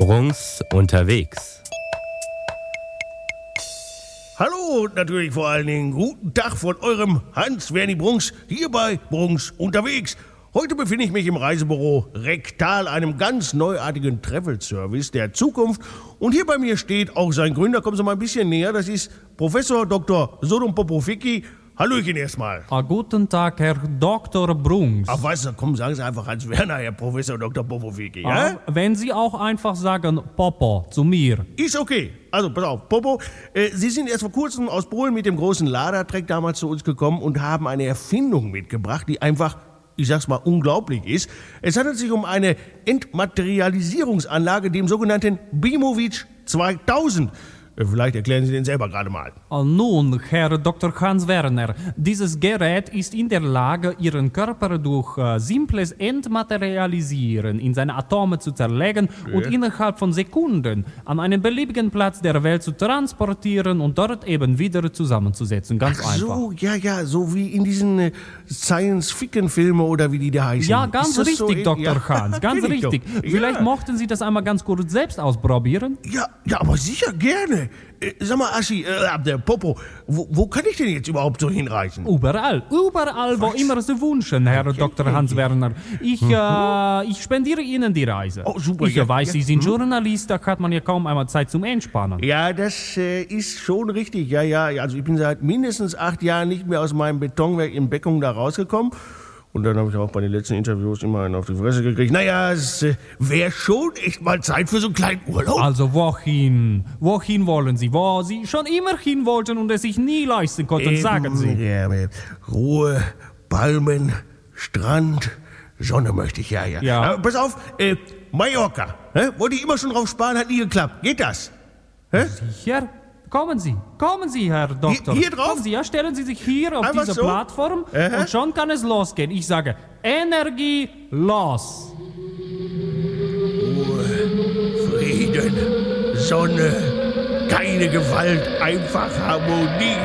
Bruns unterwegs. Hallo, natürlich vor allen Dingen guten Tag von eurem Hans-Werni Brunks, hier bei Brunks unterwegs. Heute befinde ich mich im Reisebüro Rektal, einem ganz neuartigen Travel-Service der Zukunft. Und hier bei mir steht auch sein Gründer, kommen Sie mal ein bisschen näher, das ist Professor Dr. Sodom Popoficki. Hallöchen erstmal. Guten Tag, Herr Dr. Brunks. Ach weißt du, komm, sagen Sie einfach Hans Werner, Herr Professor Dr. Popoficki, ja? Wenn Sie auch einfach sagen Popo zu mir. Ist okay. Also, pass auf, Popo, Sie sind erst vor kurzem aus Polen mit dem großen Ladertreck damals zu uns gekommen und haben eine Erfindung mitgebracht, die einfach, ich sag's mal, unglaublich ist. Es handelt sich um eine Entmaterialisierungsanlage, dem sogenannten Bimovic 2000. Vielleicht erklären Sie den selber gerade mal. Nun, Herr Dr. Hans Werner, dieses Gerät ist in der Lage, Ihren Körper durch simples Entmaterialisieren in seine Atome zu zerlegen und innerhalb von Sekunden an einen beliebigen Platz der Welt zu transportieren und dort eben wieder zusammenzusetzen. Ganz einfach. So, ja, so wie in diesen Science-Fiction-Filmen oder wie die da heißen. Ja, ganz richtig, so Dr. Hans, ganz Kenn ich doch. richtig. Vielleicht mochten Sie das einmal ganz kurz selbst ausprobieren? Ja, aber sicher gerne. Sag mal, Aschi, der Popo, wo kann ich denn jetzt überhaupt so hinreisen? Überall, wo immer Sie wünschen, Herr Dr. Hans Werner. Ich spendiere Ihnen die Reise. Oh, super. Ich weiß, Sie sind Journalist, da hat man ja kaum einmal Zeit zum Entspannen. Ja, das ist schon richtig. Ja. Also ich bin seit mindestens 8 Jahren nicht mehr aus meinem Betonwerk in Beckum da rausgekommen. Und dann habe ich auch bei den letzten Interviews immer einen auf die Fresse gekriegt. Naja, es wäre schon echt mal Zeit für so einen kleinen Urlaub. Also wohin? Wohin wollen Sie? Wo Sie schon immer hin wollten und es sich nie leisten konnten, sagen Sie. Ja, Ruhe, Palmen, Strand, Sonne möchte ich, ja. Aber pass auf, Mallorca, wollte ich immer schon drauf sparen, hat nie geklappt. Geht das? Sicher? Kommen Sie, Herr Doktor. Hier drauf? Kommen Sie, ja, stellen Sie sich hier auf Einfach diese so? Plattform und schon kann es losgehen. Ich sage, Energie, los. Ruhe, Frieden, Sonne, keine Gewalt, einfach Harmonie.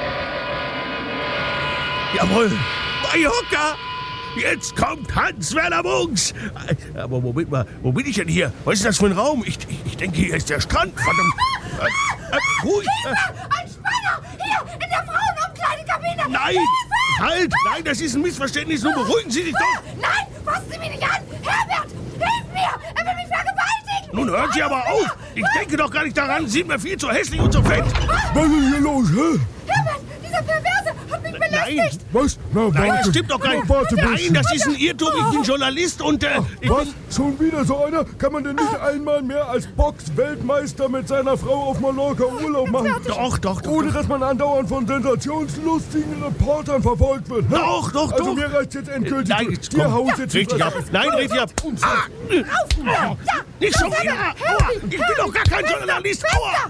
Jawohl, Mallorca! Jetzt kommt Hans-Werner Brunks! Aber Moment mal, wo bin ich denn hier? Was ist das für ein Raum? Ich denke, hier ist der Strand. Verdammt. Ruhig. Ein Spanner! Hier, in der Frauenumkleidekabine! Nein! Halt! Nein, das ist ein Missverständnis. Nun beruhigen Sie sich doch! Nein, fassen Sie mich nicht an! Herbert, hilf mir! Er will mich vergewaltigen! Nun hören Sie aber auf! Ich denke doch gar nicht daran. Sie sind mir viel zu hässlich und zu fett. Was ist hier los, hä? Herbert, dieser Perverse hat mich belästigt! Was? Na, Nein, warte. das stimmt doch gar nicht. Warte, Nein, das ist ein Irrtum. Ich bin Journalist und Was? Schon wieder so einer? Kann man denn nicht einmal mehr als Box-Weltmeister mit seiner Frau auf Mallorca Urlaub machen? Doch. Ohne dass man andauernd von sensationslustigen Reportern verfolgt wird. Hä? Doch. Also mir reicht jetzt endgültig. Nein, durch. Dir hau ich jetzt richtig ab. Nein, richtig ab. Nicht schon wieder. Aua. Ich bin doch gar kein Journalist. Aua.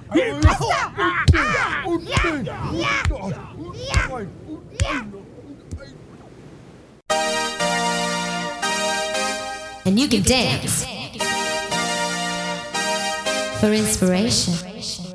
And you can dance for inspiration.